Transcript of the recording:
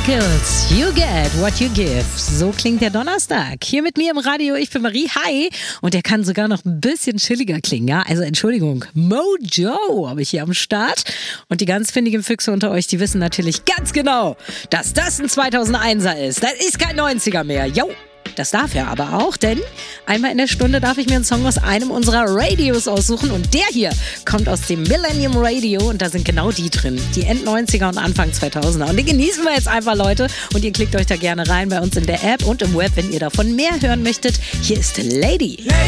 Miracles, you get what you give. So klingt der Donnerstag. Hier mit mir im Radio, ich bin Marie, hi. Und der kann sogar noch ein bisschen chilliger klingen, ja? Also Entschuldigung, Mojo habe ich hier am Start. Und die ganz findigen Füchse unter euch, die wissen natürlich ganz genau, dass das ein 2001er ist. Das ist kein 90er mehr, yo. Das darf er aber auch, denn einmal in der Stunde darf ich mir einen Song aus einem unserer Radios aussuchen und der hier kommt aus dem Millennium Radio und da sind genau die drin, die End-90er und Anfang 2000er und den genießen wir jetzt einfach, Leute, und ihr klickt euch da gerne rein bei uns in der App und im Web, wenn ihr davon mehr hören möchtet. Hier ist Lady.